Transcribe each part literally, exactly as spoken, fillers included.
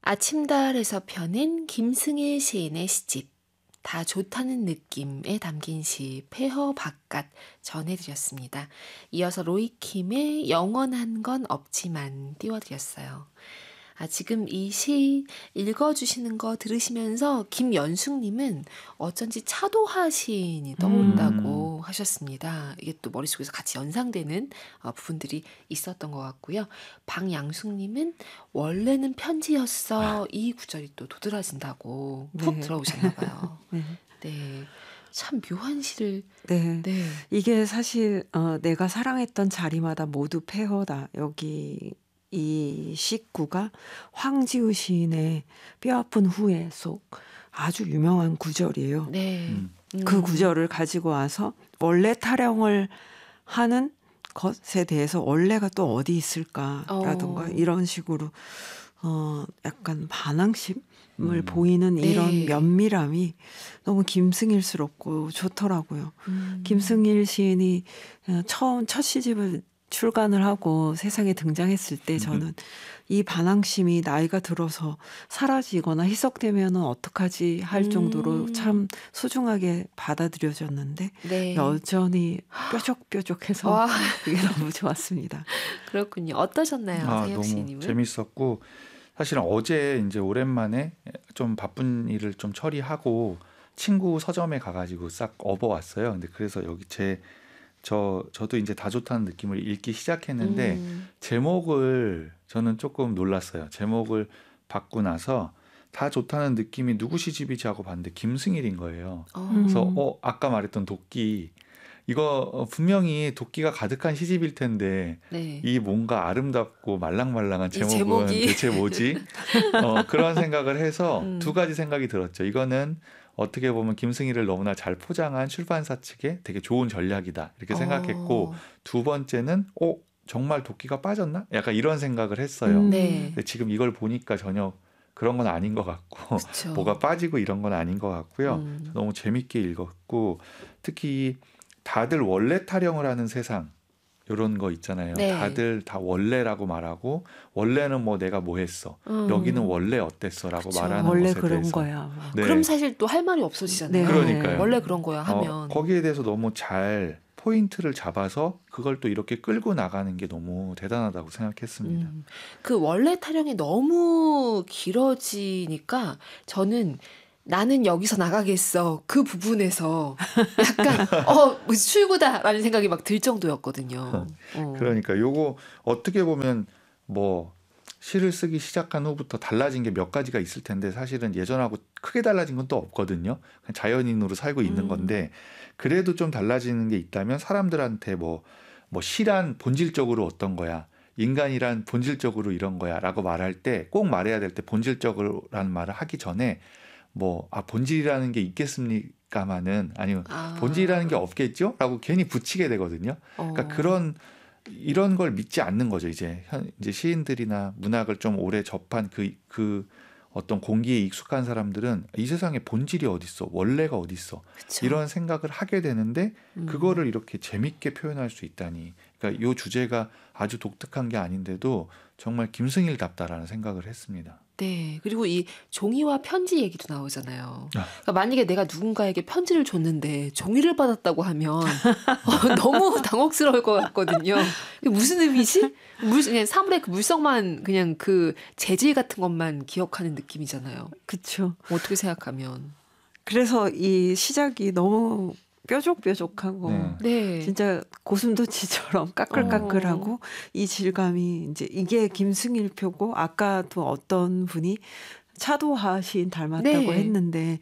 아침달에서 펴낸 김승일 시인의 시집 다 좋다는 느낌에 담긴 시 폐허 바깥 전해드렸습니다. 이어서 로이킴의 영원한 건 없지만 띄워드렸어요. 아, 지금 이 시 읽어주시는 거 들으시면서 김연숙님은 어쩐지 차도하 시인이 떠오른다고 음. 하셨습니다. 이게 또 머릿속에서 같이 연상되는 어, 부분들이 있었던 것 같고요. 박양숙님은 원래는 편지였어. 이 구절이 또 도드라진다고 푹 네. 들어오셨나 봐요. 네. 네. 참 묘한 시를. 네. 네. 이게 사실 어, 내가 사랑했던 자리마다 모두 폐허다. 여기 이 식구가 황지우 시인의 뼈아픈 후회 속 아주 유명한 구절이에요. 네. 음. 그 구절을 가지고 와서 원래 타령을 하는 것에 대해서 원래가 또 어디 있을까라든가 어. 이런 식으로 어 약간 반항심을 음. 보이는 이런 네. 면밀함이 너무 김승일스럽고 좋더라고요. 음. 김승일 시인이 처음 첫 시집을 출간을 하고 세상에 등장했을 때 저는 이 반항심이 나이가 들어서 사라지거나 희석되면 어떡하지 할 정도로 음. 참 소중하게 받아들여졌는데 네. 여전히 뾰족뾰족해서 와. 그게 너무 좋았습니다. 그렇군요. 어떠셨나요? 아, 너무 시인님은? 재밌었고 사실은 어제 이제 오랜만에 좀 바쁜 일을 좀 처리하고 친구 서점에 가가지고 싹 업어왔어요. 근데 그래서 여기 제 저, 저도 이제 다 좋다는 느낌을 읽기 시작했는데 음. 제목을 저는 조금 놀랐어요. 제목을 받고 나서 다 좋다는 느낌이 누구 시집이지 하고 봤는데 김승일인 거예요. 음. 그래서 어 아까 말했던 도끼 이거 분명히 도끼가 가득한 시집일 텐데 네. 이 뭔가 아름답고 말랑말랑한 제목은 제목이. 대체 뭐지? 어, 그런 생각을 해서 음. 두 가지 생각이 들었죠. 이거는 어떻게 보면 김승일을 너무나 잘 포장한 출판사 측의 되게 좋은 전략이다 이렇게 생각했고 어. 두 번째는 어 정말 도끼가 빠졌나? 약간 이런 생각을 했어요. 음. 네. 근데 지금 이걸 보니까 전혀 그런 건 아닌 것 같고 그쵸. 뭐가 빠지고 이런 건 아닌 것 같고요. 음. 너무 재밌게 읽었고 특히 다들 원래 타령을 하는 세상 이런 거 있잖아요. 네. 다들 다 원래라고 말하고 원래는 뭐 내가 뭐 했어. 음. 여기는 원래 어땠어라고 그쵸. 말하는 원래 것에 그런 대해서. 거야. 네. 그럼 사실 또 할 말이 없어지잖아요. 네. 그러니까요. 원래 그런 거야 하면. 어, 거기에 대해서 너무 잘 포인트를 잡아서 그걸 또 이렇게 끌고 나가는 게 너무 대단하다고 생각했습니다. 음. 그 원래 타령이 너무 길어지니까 저는 나는 여기서 나가겠어. 그 부분에서 약간 어 출구다라는 생각이 막 들 정도였거든요. 어. 그러니까 요거 어떻게 보면 뭐 시를 쓰기 시작한 후부터 달라진 게 몇 가지가 있을 텐데 사실은 예전하고 크게 달라진 건 또 없거든요. 그냥 자연인으로 살고 있는 음. 건데 그래도 좀 달라지는 게 있다면 사람들한테 뭐, 뭐 시란 본질적으로 어떤 거야. 인간이란 본질적으로 이런 거야 라고 말할 때 꼭 말해야 될 때 본질적으로라는 말을 하기 전에 뭐, 아, 본질이라는 게 있겠습니까마는, 아니면 아. 본질이라는 게 없겠죠? 라고 괜히 붙이게 되거든요. 어. 그러니까 그런, 이런 걸 믿지 않는 거죠. 이제, 현, 이제 시인들이나 문학을 좀 오래 접한 그, 그 어떤 공기에 익숙한 사람들은 이 세상에 본질이 어딨어? 원래가 어딨어? 그쵸. 이런 생각을 하게 되는데, 음. 그거를 이렇게 재밌게 표현할 수 있다니. 그러니까 이 주제가 아주 독특한 게 아닌데도 정말 김승일답다라는 생각을 했습니다. 네. 그리고 이 종이와 편지 얘기도 나오잖아요. 그러니까 만약에 내가 누군가에게 편지를 줬는데 종이를 받았다고 하면 어, 너무 당혹스러울 것 같거든요. 무슨 의미지? 물, 그냥 사물의 그 물성만 그냥 그 재질 같은 것만 기억하는 느낌이잖아요. 그렇죠. 어떻게 생각하면. 그래서 이 시작이 너무 뾰족뾰족하고 네. 네. 진짜 고슴도치처럼 까끌까끌하고 어. 이 질감이 이제 이게 김승일 표고 아까도 어떤 분이 차도하 시인 닮았다고 네. 했는데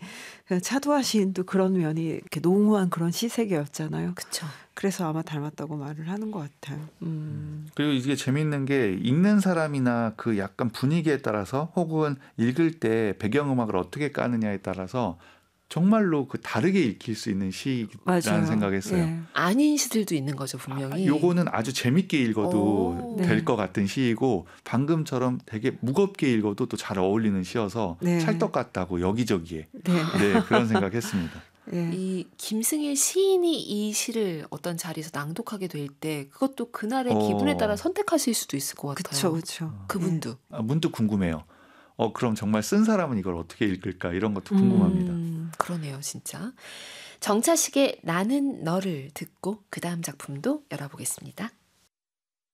차도하 시인도 그런 면이 이렇게 농후한 그런 시색이었잖아요. 그렇죠. 그래서 아마 닮았다고 말을 하는 것 같아요. 음. 그리고 이게 재밌는 게 읽는 사람이나 그 약간 분위기에 따라서 혹은 읽을 때 배경음악을 어떻게 까느냐에 따라서 정말로 그 다르게 읽힐 수 있는 시라는 생각했어요. 네. 아닌 시들도 있는 거죠, 분명히. 아, 요거는 아주 재밌게 읽어도 될 것 네. 같은 시이고 방금처럼 되게 무겁게 읽어도 또 잘 어울리는 시여서 네. 찰떡 같다고 여기저기에 네, 네 그런 생각했습니다. 네. 이 김승일 시인이 이 시를 어떤 자리에서 낭독하게 될 때 그것도 그날의 어... 기분에 따라 선택하실 수도 있을 것 같아요. 그렇죠, 그렇죠. 그분도. 아, 문득 궁금해요. 어 그럼 정말 쓴 사람은 이걸 어떻게 읽을까 이런 것도 궁금합니다. 음, 그러네요, 진짜. 정차식의 나는 너를 듣고 그 다음 작품도 열어보겠습니다.